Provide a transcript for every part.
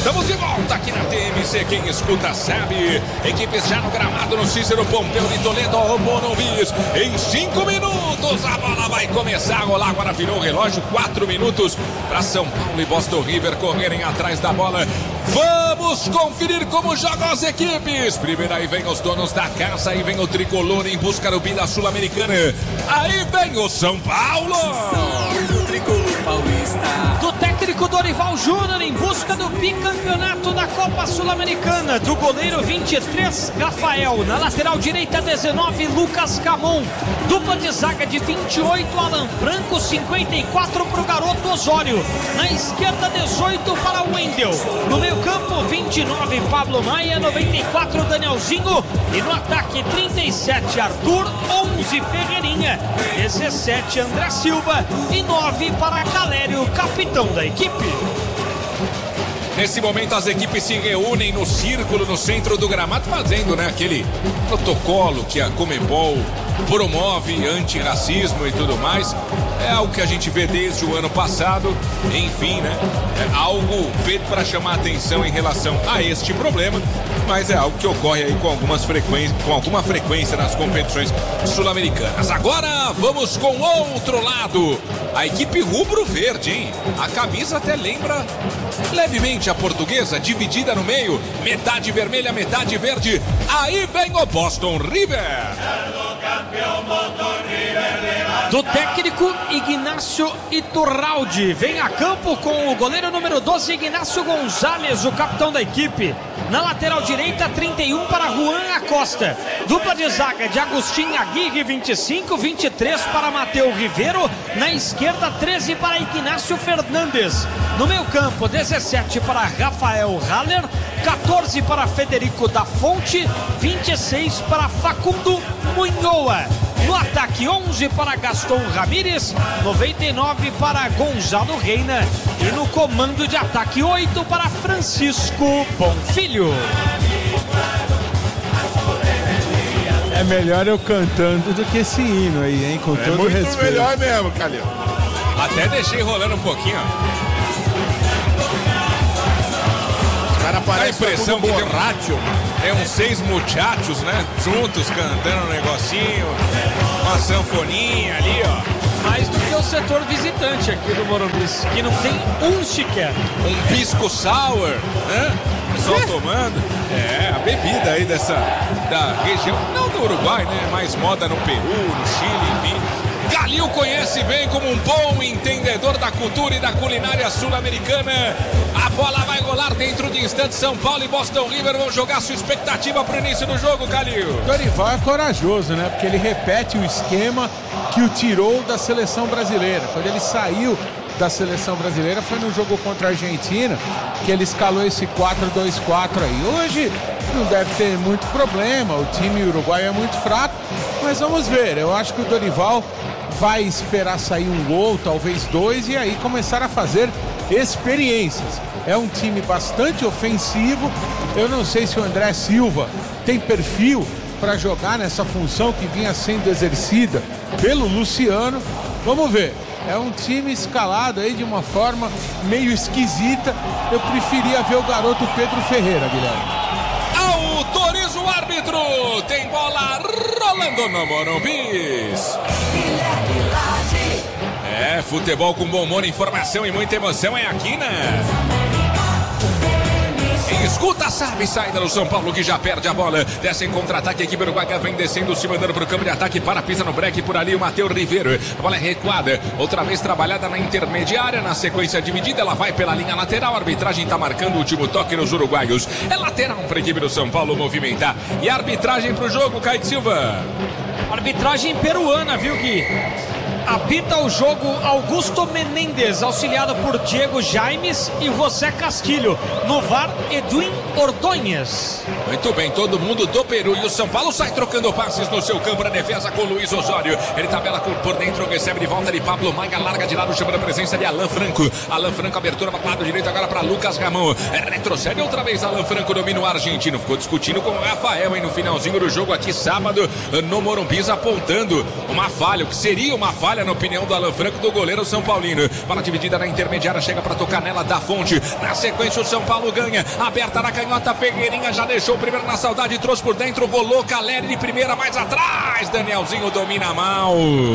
Estamos de volta aqui na TMC, quem escuta sabe. Equipes já no gramado no Cícero Pompeu de Toledo, o Morumbi. Em 5 minutos a bola vai começar a rolar. Agora virou o relógio, 4 minutos para São Paulo e Boston River correrem atrás da bola. Vamos conferir como jogam as equipes. Primeiro aí vem os donos da casa, aí vem o tricolor em busca do Bida Sul-Americana. Aí vem o São Paulo. Do tricolor paulista. Do técnico Dorival Júnior em busca do bicampeonato da Copa Sul-Americana. Do goleiro 23, Rafael. Na lateral direita 19, Lucas Camon. Dupla de zaga de 28, Alan Franco. 54 para o garoto Osório. Na esquerda 18 para o Wendel. No meio campo 29, Pablo Maia. 94, Danielzinho. E no ataque 37, Arthur. 11, Ferreirinha. 17, André Silva. E 9 para Calério, capitão da equipe. Nesse momento as equipes se reúnem no círculo no centro do gramado, fazendo aquele protocolo que a Conmebol promove, antirracismo e tudo mais. É algo que a gente vê desde o ano passado. Enfim, é algo feito para chamar atenção em relação a este problema, mas é algo que ocorre aí com alguma frequência nas competições sul-americanas. Agora vamos com o outro lado. A equipe rubro-verde, hein? A camisa até lembra levemente a portuguesa, dividida no meio, metade vermelha, metade verde. Aí vem o Boston River. Do técnico Ignacio Iturralde. Vem a campo com o goleiro número 12, Ignacio Gonzalez, o capitão da equipe. Na lateral direita, 31 para Juan Acosta. Dupla de zaga de Agustín Aguirre, 25, 23 para Mateu Ribeiro. Na esquerda, 13 para Ignacio Fernandes. No meio campo, 17 para Rafael Haller. 14 para Federico da Fonte. 26 para Facundo Munhoa. No ataque, 11 para Gaston Ramírez, 99 para Gonzalo Reina. E no comando de ataque, 8 para Francisco Bonfilho. É melhor eu cantando do que esse hino aí, hein? Com todo muito respeito. Melhor mesmo, Calil. Até deixei rolando um pouquinho, ó. Cara, parece a impressão que tem uns 6 muchachos, juntos cantando um negocinho, uma sanfoninha ali, ó. Mais do que o setor visitante aqui do Morumbi, que não tem um sequer. Um pisco sour, pessoal tomando. É, a bebida aí da região, não do Uruguai, mais moda no Peru, no Chile, enfim. Calil conhece bem como um bom entendedor da cultura e da culinária sul-americana. A bola vai rolar dentro de instantes. São Paulo e Boston River vão jogar sua expectativa para o início do jogo, Calil. Dorival é corajoso, Porque ele repete o esquema que o tirou da seleção brasileira. Quando ele saiu da seleção brasileira foi no jogo contra a Argentina que ele escalou esse 4-2-4 aí. Hoje não deve ter muito problema, o time uruguaio é muito fraco, mas vamos ver. Eu acho que o Dorival vai esperar sair um gol, talvez 2, e aí começar a fazer experiências. É um time bastante ofensivo. Eu não sei se o André Silva tem perfil para jogar nessa função que vinha sendo exercida pelo Luciano. Vamos ver. É um time escalado aí de uma forma meio esquisita. Eu preferia ver o garoto Pedro Ferreira, Guilherme. Autoriza o árbitro. Tem bola rolando no Morumbi. É, futebol com bom humor, informação e muita emoção é aqui, Escuta, sabe, saída do São Paulo que já perde a bola. Desce em contra-ataque, a equipe uruguaia vem descendo, se mandando para o campo de ataque, para, pisa no break, por ali o Mateu Ribeiro. A bola é recuada, outra vez trabalhada na intermediária, na sequência dividida, ela vai pela linha lateral, a arbitragem está marcando o último toque nos uruguaios. É lateral para a equipe do São Paulo movimentar. E a arbitragem para o jogo, Kaique Silva. Arbitragem peruana, viu, Gui? Apita o jogo Augusto Menendez, auxiliado por Diego Jaimes e José Castilho. No VAR, Edwin Ordonhas. Muito bem, todo mundo do Peru. E o São Paulo sai trocando passes no seu campo. A defesa com o Luiz Osório. Ele tabela por dentro, recebe de volta de Pablo Maia, larga de lado, chamando a presença de Alan Franco. Alan Franco, abertura para o lado direito agora para Lucas Ramon. Retrocede outra vez Alan Franco, domina o argentino. Ficou discutindo com o Rafael, no finalzinho do jogo aqui sábado no Morumbi, apontando uma falha, o que seria uma falha falha, na opinião do Alan Franco, do goleiro São Paulino. Bola dividida na intermediária, chega para tocar nela da Fonte. Na sequência o São Paulo ganha, aberta na canhota, Ferreirinha já deixou o primeiro na saudade, trouxe por dentro, rolou Caleri de primeira, mais atrás, Danielzinho domina mal.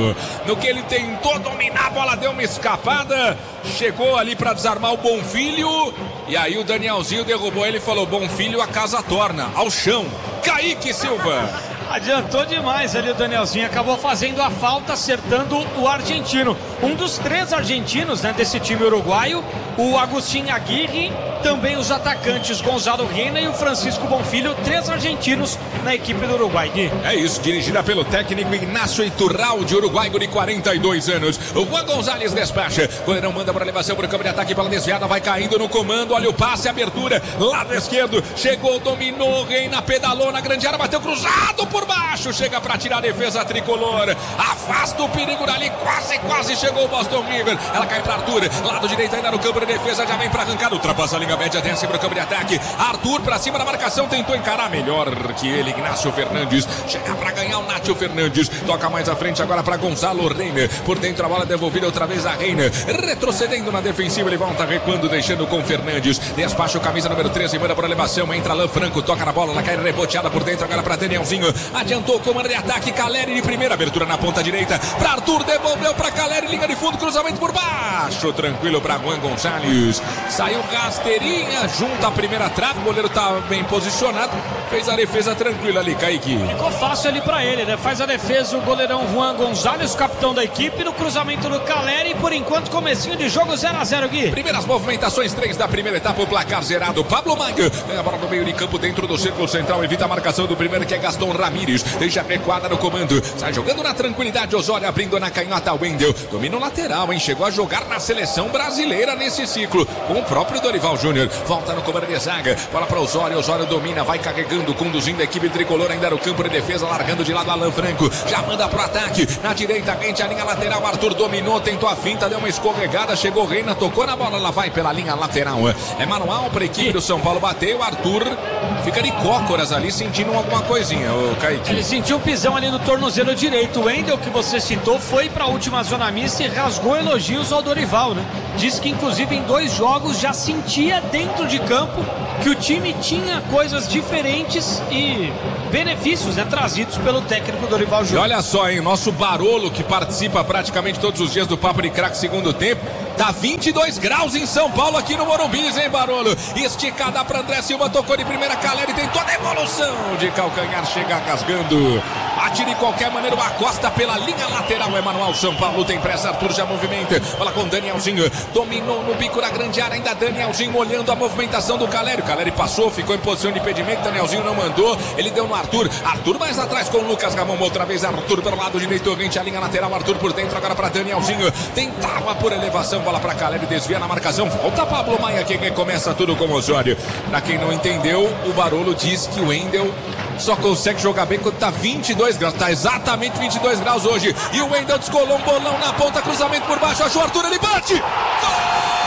No que ele tentou dominar, a bola deu uma escapada, chegou ali para desarmar o Bonfilho, e aí o Danielzinho derrubou ele e falou: Bonfilho, a casa torna, ao chão. Kaique Silva. Adiantou demais ali o Danielzinho, acabou fazendo a falta, acertando o argentino. Um dos 3 argentinos, né, desse time uruguaio, o Agustín Aguirre, também os atacantes Gonzalo Reina e o Francisco Bonfilho, 3 argentinos na equipe do Uruguai. Gui. É isso, dirigida pelo técnico Ignacio Iturralde, uruguaio de 42 anos. O Juan Gonzalez despacha, goleirão manda para elevação para o campo de ataque, bola desviada, vai caindo no comando, olha o passe, abertura, lado esquerdo, chegou, dominou, Reina pedalou na grande área, bateu cruzado por baixo, chega para tirar a defesa tricolor, afasta o perigo dali, quase chegou o Boston River, ela cai para Arthur, lado direito ainda no campo de defesa, já vem para arrancar, ultrapassa a linha média, desce para o campo de ataque, Arthur para cima da marcação, tentou encarar melhor que ele, Ignacio Fernandes, chega para ganhar o Nátio Fernandes, toca mais à frente agora para Gonzalo Reina, por dentro a bola devolvida outra vez a Reina, retrocedendo na defensiva, ele volta recuando, deixando com Fernandes, despacha o camisa número 13, manda para elevação, entra Alan Franco, toca na bola, ela cai reboteada por dentro agora para Danielzinho, adiantou o comando de ataque, Caleri de primeira, abertura na ponta direita, para Arthur, devolveu para Caleri, linha de fundo, cruzamento por baixo, tranquilo para Juan Gonzalez, saiu rasteirinha, junto à primeira trave, o goleiro tá bem posicionado, fez a defesa tranquila ali, Kaique. Ficou fácil ali pra ele, né? Faz a defesa o goleirão Juan Gonzalez, capitão da equipe, no cruzamento do Caleri, e por enquanto comecinho de jogo 0-0, Gui. Primeiras movimentações, 3 da primeira etapa, o placar zerado, Pablo Maia, ganha a bola no meio de campo, dentro do círculo central, evita a marcação do primeiro, que é Gaston Ramírez, deixa a recuada no comando, sai jogando na tranquilidade, Osório abrindo na canhota, Wendel, domina o lateral, hein? Chegou a jogar na seleção brasileira nesse ciclo, com o próprio Dorival Júnior, volta no comando de zaga, bola para Osório, Osório domina, vai carregando, conduzindo a equipe tricolor, ainda no campo de defesa, largando de lado Alan Franco, já manda pro ataque, na direita, rente a linha lateral, Arthur dominou, tentou a finta, deu uma escorregada, chegou Reina, tocou na bola, ela vai pela linha lateral, é manual para a equipe do São Paulo, bateu, Arthur fica de cócoras ali, sentindo alguma coisinha, o Kaique. Ele sentiu um pisão ali no tornozelo direito, o Wendel, que você citou, foi para a última zona mista e rasgou elogios ao Dorival, né? Disse que inclusive em 2 jogos já sentia dentro de campo que o time tinha coisas diferentes e benefícios, né, trazidos pelo técnico Dorival Júnior. E olha só, hein, nosso Barolo, que participa praticamente todos os dias do Papo de Craque segundo tempo, tá 22 graus em São Paulo, aqui no Morumbi, hein, Barolo? Esticada para André Silva, tocou de primeira, Caleri tentou a devolução de calcanhar, chega rasgando. Bate de qualquer maneira, uma costa pela linha lateral, Emanuel. São Paulo tem pressa, Arthur já movimenta, bola com Danielzinho, dominou no bico da grande área, ainda Danielzinho olhando a movimentação do Caleri, o Caleri passou, ficou em posição de impedimento, Danielzinho não mandou, ele deu no Arthur, Arthur mais atrás com o Lucas Ramon, outra vez Arthur pelo lado direito, rente a linha lateral, Arthur por dentro, agora para Danielzinho, tentava por elevação, bola para Caleri, desvia na marcação, volta Pablo Maia, quem começa tudo com o Osório. Pra quem não entendeu, o Barolo diz que o Wendel só consegue jogar bem quando tá 22 graus, tá exatamente 22 graus hoje, e o Wendel descolou um bolão na ponta, cruzamento por baixo, achou o Arthur, ele bate! Gol!